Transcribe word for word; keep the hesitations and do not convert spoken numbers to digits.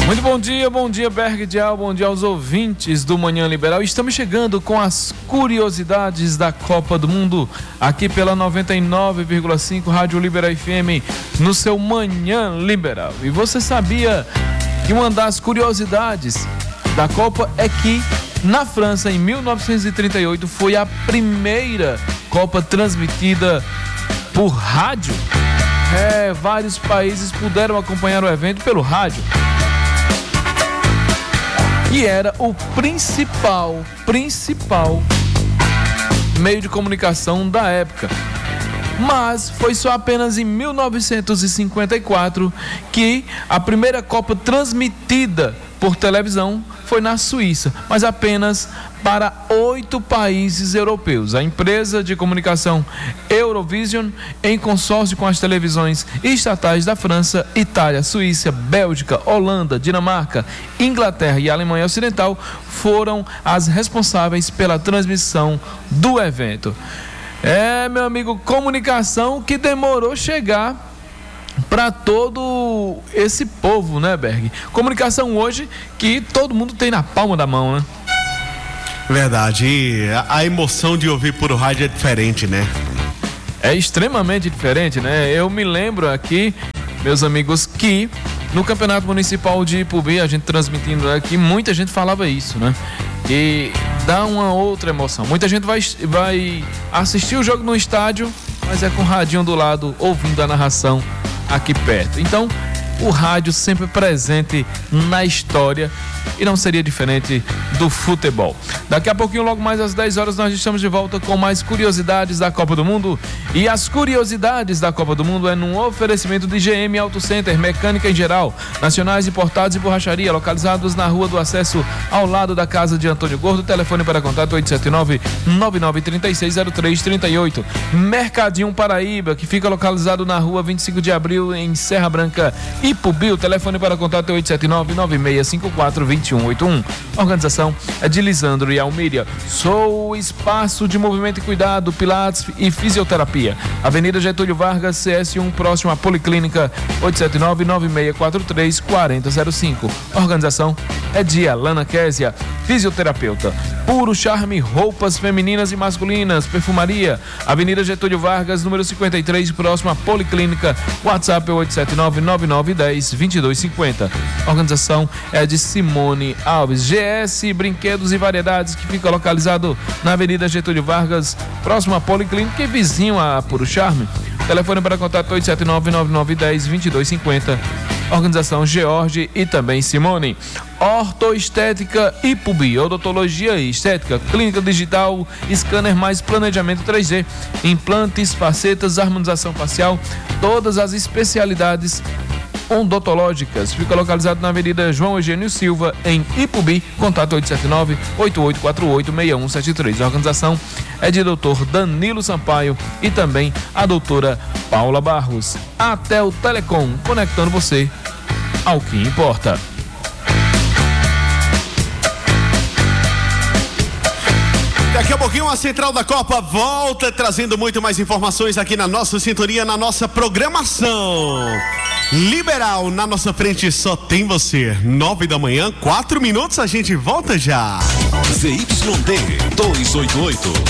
Muito bom dia, bom dia Berg Dial, bom dia aos ouvintes do Manhã Liberal. Estamos chegando com as curiosidades da Copa do Mundo aqui pela noventa e nove vírgula cinco Rádio Liberal F M no seu Manhã Liberal. E você sabia que uma das curiosidades da Copa é que na França, em mil novecentos e trinta e oito, foi a primeira Copa transmitida por rádio? É, vários países puderam acompanhar o evento pelo rádio. E era o principal, principal meio de comunicação da época. Mas foi só apenas em mil novecentos e cinquenta e quatro que a primeira Copa transmitida por televisão foi na Suíça, mas apenas para oito países europeus. A empresa de comunicação Eurovision, em consórcio com as televisões estatais da França, Itália, Suíça, Bélgica, Holanda, Dinamarca, Inglaterra e Alemanha Ocidental, foram as responsáveis pela transmissão do evento. É, meu amigo, comunicação que demorou chegar para todo esse povo, né, Berg? Comunicação hoje que todo mundo tem na palma da mão, né? Verdade, e a emoção de ouvir por rádio é diferente, né? É extremamente diferente, né? Eu me lembro aqui, meus amigos, que no Campeonato Municipal de Ipubi, a gente transmitindo aqui, muita gente falava isso, né? E dá uma outra emoção. Muita gente vai, vai assistir o jogo no estádio, mas é com o radinho do lado, ouvindo a narração aqui perto. Então, o rádio sempre presente na história e não seria diferente do futebol. Daqui a pouquinho, logo mais às dez horas, nós estamos de volta com mais curiosidades da Copa do Mundo. E as curiosidades da Copa do Mundo é num oferecimento de G M Auto Center, mecânica em geral, nacionais importados e borracharia, localizados na Rua do Acesso, ao lado da casa de Antônio Gordo. Telefone para contato oito sete nove, nove nove três seis, zero três três oito. Mercadinho Paraíba, que fica localizado na Rua vinte e cinco de abril, em Serra Branca, Ipubi. O telefone para contato é oito sete nove, nove seis cinco quatro, dois um oito um. A organização é de Lisandro e Almíria. Sou o Espaço de Movimento e Cuidado, Pilates e Fisioterapia. Avenida Getúlio Vargas, C S um, próximo à Policlínica, oito sete nove, nove seis quatro três, quatro zero zero cinco. A organização é de Alana Késia, fisioterapeuta. Puro Charme, roupas femininas e masculinas, perfumaria. Avenida Getúlio Vargas, número cinquenta e três, próximo à Policlínica. WhatsApp é oito sete nove, nove nove um zero, dois dois cinco zero. A organização é de Simone Alves. G S Brinquedos e Variedades, que fica localizado na Avenida Getúlio Vargas, próximo à Policlínica e vizinho a Puro Charme. Telefone para contato oito sete nove, nove nove um zero, dois dois cinco zero. Organização George e também Simone. Ortoestética Ipubi, odontologia e estética, clínica digital, scanner mais planejamento três D, implantes, facetas, harmonização facial, todas as especialidades odontológicas. Fica localizado na Avenida João Eugênio Silva, em Ipubi. Contato oito sete nove, oito oito quatro oito, seis um sete três. A organização é de doutor Danilo Sampaio e também a doutora Paula Barros. Até o Telecom, conectando você ao que importa. Daqui a pouquinho a Central da Copa volta trazendo muito mais informações aqui na nossa sintonia, na nossa programação. Liberal, na nossa frente só tem você. Nove da manhã, quatro minutos, a gente volta já. Z Y D duzentos e oitenta e oito,